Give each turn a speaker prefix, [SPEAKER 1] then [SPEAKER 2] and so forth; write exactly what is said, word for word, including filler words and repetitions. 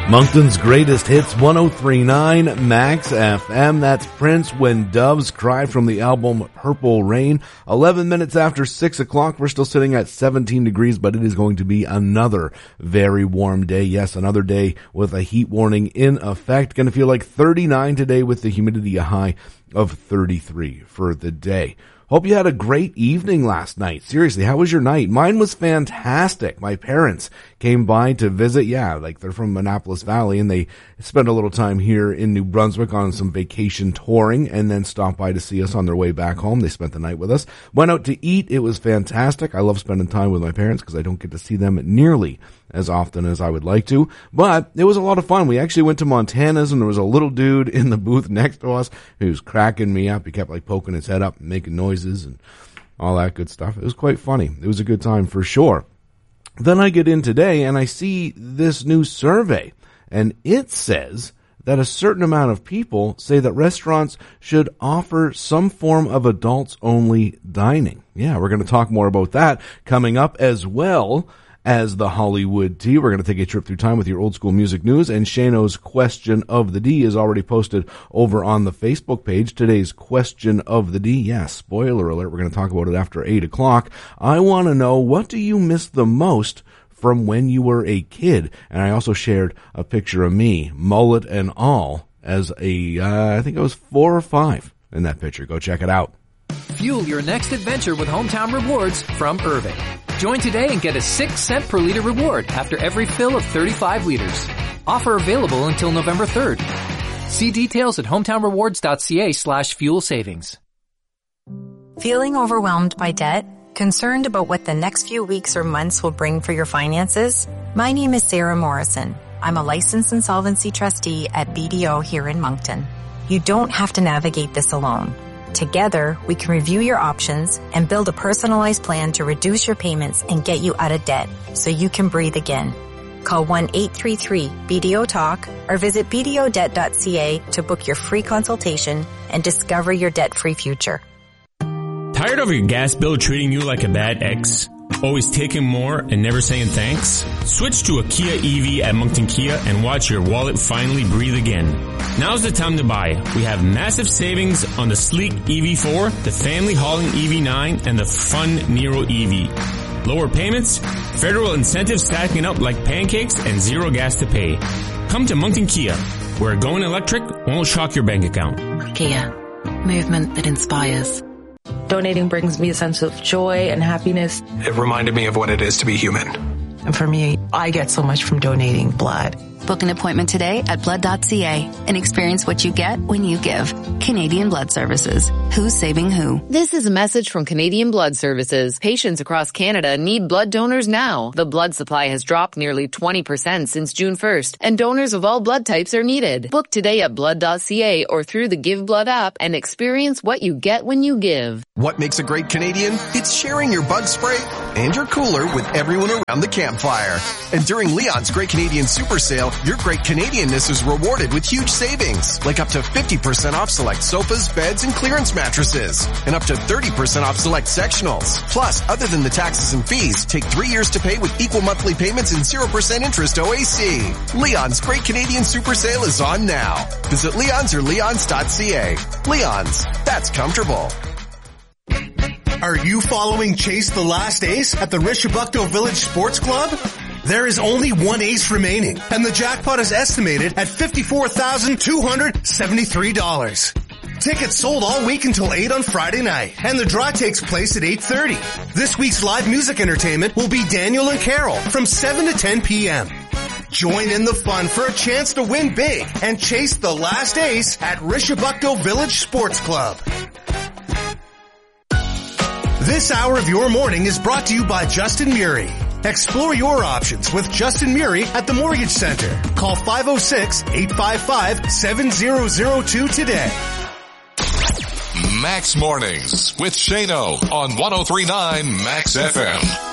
[SPEAKER 1] Moncton's greatest hits, one oh three point nine Max F M. That's Prince, When Doves Cry, from the album Purple Rain. eleven minutes after six o'clock. We're still sitting at seventeen degrees, but it is going to be another very warm day. Yes, another day with a heat warning in effect. Going to feel like thirty-nine today with the humidity a high of thirty-three for the day. Hope you had a great evening last night. Seriously, how was your night? Mine was fantastic. My parents came by to visit. Yeah, like they're from Annapolis Valley, and they spent a little time here in New Brunswick on some vacation touring and then stopped by to see us on their way back home. They spent the night with us. Went out to eat. It was fantastic. I love spending time with my parents because I don't get to see them nearly as often as I would like to, but it was a lot of fun. We actually went to Montana's, and there was a little dude in the booth next to us who was cracking me up. He kept like poking his head up and making noises and all that good stuff. It was quite funny. It was a good time for sure. Then I get in today and I see this new survey, and it says that a certain amount of people say that restaurants should offer some form of adults-only dining. Yeah, we're going to talk more about that coming up, as well as the Hollywood Tea. We're going to take a trip through time with your old school music news, and Shano's question of the D is already posted over on the Facebook page. Today's question of the D, yeah, spoiler alert, we're going to talk about it after eight o'clock. I want to know, what do you miss the most from when you were a kid? And I also shared a picture of me, mullet and all, as a, uh, I think I was four or five in that picture. Go check it out.
[SPEAKER 2] Fuel your next adventure with Hometown Rewards from Irving. Join today and get a six cent per liter reward after every fill of thirty-five liters. Offer available until November third. See details at hometownrewards.ca slash fuel savings.
[SPEAKER 3] Feeling overwhelmed by debt? Concerned about what the next few weeks or months will bring for your finances? My name is Sarah Morrison. I'm a licensed insolvency trustee at B D O here in Moncton. You don't have to navigate this alone. Together, we can review your options and build a personalized plan to reduce your payments and get you out of debt so you can breathe again. Call one eight three three B D O talk or visit b d o debt dot c a to book your free consultation and discover your debt-free future.
[SPEAKER 4] Tired of your gas bill treating you like a bad ex? Always taking more and never saying thanks? Switch to a Kia E V at Moncton Kia and watch your wallet finally breathe again. Now's the time to buy. We have massive savings on the sleek E V four, the family hauling E V nine, and the fun Nero E V. Lower payments, federal incentives stacking up like pancakes, and zero gas to pay. Come to Moncton Kia, where going electric won't shock your bank account.
[SPEAKER 5] Kia, movement that inspires.
[SPEAKER 6] Donating brings me a sense of joy and happiness.
[SPEAKER 7] It reminded me of what it is to be human.
[SPEAKER 6] And for me, I get so much from donating blood.
[SPEAKER 5] Book an appointment today at blood dot c a and experience what you get when you give. Canadian Blood Services. Who's saving who?
[SPEAKER 8] This is a message from Canadian Blood Services. Patients across Canada need blood donors now. The blood supply has dropped nearly twenty percent since June first, and donors of all blood types are needed. Book today at blood dot c a or through the Give Blood app and experience what you get when you give.
[SPEAKER 9] What makes a great Canadian? It's sharing your bug spray and your cooler with everyone around the campfire. And during Leon's Great Canadian Super Sale, your great Canadianness is rewarded with huge savings, like up to fifty percent off select sofas, beds, and clearance mattresses, and up to thirty percent off select sectionals. Plus, other than the taxes and fees, take three years to pay with equal monthly payments and zero percent interest O A C. Leon's Great Canadian Super Sale is on now. Visit Leon's or leons dot c a. Leon's, that's comfortable.
[SPEAKER 10] Are you following Chase the Last Ace at the Rishabukto Village Sports Club? There is only one ace remaining, and the jackpot is estimated at fifty-four thousand two hundred seventy-three dollars. Tickets sold all week until eight on Friday night, and the draw takes place at eight thirty. This week's live music entertainment will be Daniel and Carol from seven to ten p.m. Join in the fun for a chance to win big and chase the last ace at Rishabukto Village Sports Club. This hour of your morning is brought to you by Justin Murray. Explore your options with Justin Murray at the Mortgage Center. Call five oh six, eight five five, seven oh oh two today.
[SPEAKER 11] Max Mornings with Shano on one oh three point nine Max F M.